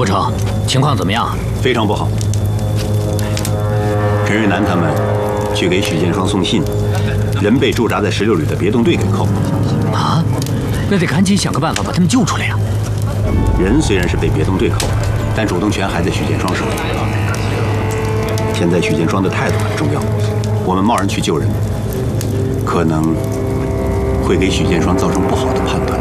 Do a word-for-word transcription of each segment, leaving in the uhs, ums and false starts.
成，情况怎么样？ 非常不好。陈瑞南他们去给许建双送信，人被驻扎在十六旅的别动队给扣了。 啊，那得赶紧想个办法把他们救出来呀！ 人虽然是被别动队扣了，但主动权还在许建双手里。现在许建双的态度很重要，我们贸然去救人，可能会给许建双造成不好的判断。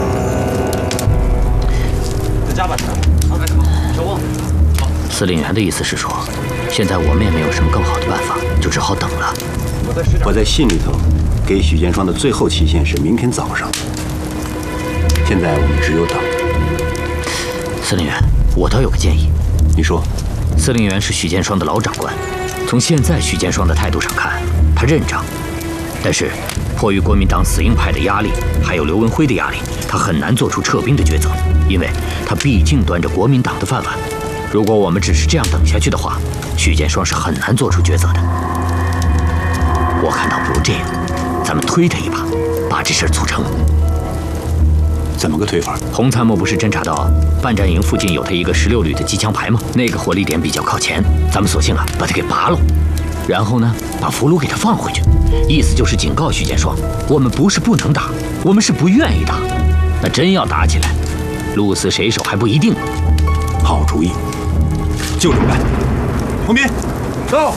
在家吧，小汪。 司令员的意思是说，现在我们也没有什么更好的办法，就只好等了。 我在信里头给许建双的最后期限是明天早上，现在我们只有等。 司令员，我倒有个建议。 你说。 司令员是许建双的老长官，从现在许建双的态度上看，他认账。但是，迫于国民党死硬派的压力，还有刘文辉的压力，他很难做出撤兵的抉择，因为他毕竟端着国民党的饭碗。如果我们只是这样等下去的话，许建双是很难做出抉择的。我看倒不如这样，咱们推他一把，把这事儿促成。 怎么个推法？ 洪参谋不是侦察到半战营附近有他一个十六旅的机枪排吗？那个火力点比较靠前，咱们索性啊把他给拔了，然后呢把俘虏给他放回去，意思就是警告许建双，我们不是不能打，我们是不愿意打。那真要打起来，鹿死谁手还不一定。 好主意，就这么办。洪斌，走。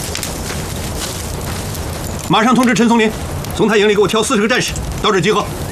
马上通知陈松林，从他营里给我挑四十个战士到这集合。